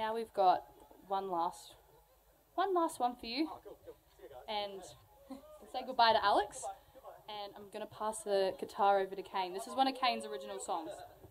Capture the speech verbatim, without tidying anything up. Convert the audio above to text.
now we've got one last, one last one for you, and we'll say goodbye to Alex, and I'm going to pass the guitar over to Kane. This is one of Kane's original songs.